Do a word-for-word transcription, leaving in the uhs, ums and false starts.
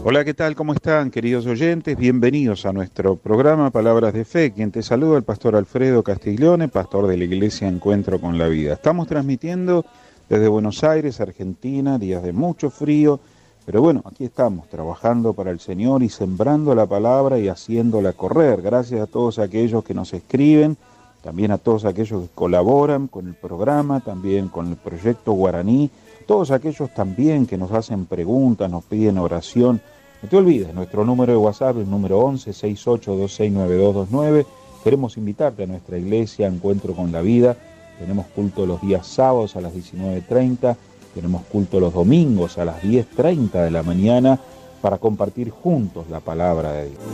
Hola, ¿qué tal? ¿Cómo están, queridos oyentes? Bienvenidos a nuestro programa Palabras de Fe. Quien te saluda el pastor Alfredo Castiglione, pastor de la Iglesia Encuentro con la Vida. Estamos transmitiendo desde Buenos Aires, Argentina, días de mucho frío, pero bueno, aquí estamos trabajando para el Señor y sembrando la palabra y haciéndola correr. Gracias a todos aquellos que nos escriben, también a todos aquellos que colaboran con el programa, también con el proyecto Guaraní, todos aquellos también que nos hacen preguntas, nos piden oración. No te olvides, nuestro número de WhatsApp es el número once, sesenta y ocho, veintiséis, noventa y dos veintinueve. Queremos invitarte a nuestra iglesia Encuentro con la Vida. Tenemos culto los días sábados a las diecinueve treinta, tenemos culto los domingos a las diez treinta de la mañana para compartir juntos la palabra de Dios.